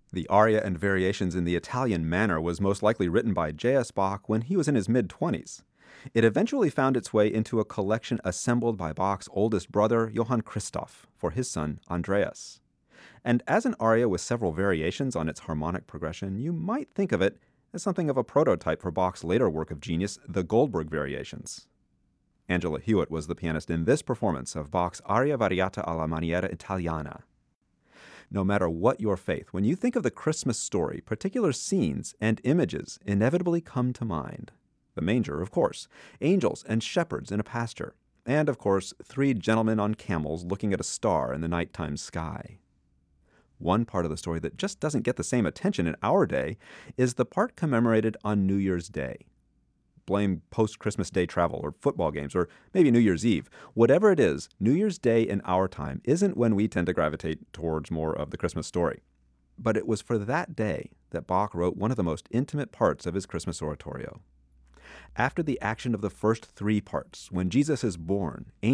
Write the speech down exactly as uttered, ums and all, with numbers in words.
The aria and variations in the Italian manner was most likely written by J S. Bach when he was in his mid-twenties. It eventually found its way into a collection assembled by Bach's oldest brother, Johann Christoph, for his son, Andreas. And as an aria with several variations on its harmonic progression, you might think of it as something of a prototype for Bach's later work of genius, the Goldberg Variations. Angela Hewitt was the pianist in this performance of Bach's Aria Variata alla Maniera Italiana. No matter what your faith, when you think of the Christmas story, particular scenes and images inevitably come to mind. The manger, of course, angels and shepherds in a pasture, and, of course, three gentlemen on camels looking at a star in the nighttime sky. One part of the story that just doesn't get the same attention in our day is the part commemorated on New Year's Day. Blame post-Christmas Day travel or football games or maybe New Year's Eve. Whatever it is, New Year's Day in our time isn't when we tend to gravitate towards more of the Christmas story. But it was for that day that Bach wrote one of the most intimate parts of his Christmas oratorio. After the action of the first three parts, when Jesus is born,